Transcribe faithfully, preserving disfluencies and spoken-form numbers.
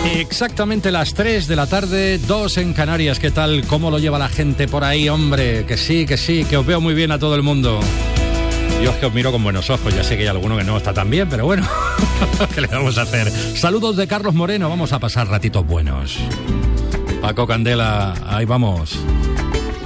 Exactamente las tres de la tarde, dos en Canarias. ¿Qué tal? ¿Cómo lo lleva la gente por ahí, hombre? Que sí, que sí, que os veo muy bien a todo el mundo. Yo es que os miro con buenos ojos, ya sé que hay alguno que no está tan bien, pero bueno, ¿qué le vamos a hacer? Saludos de Carlos Moreno, vamos a pasar ratitos buenos. Paco Candela, ahí vamos.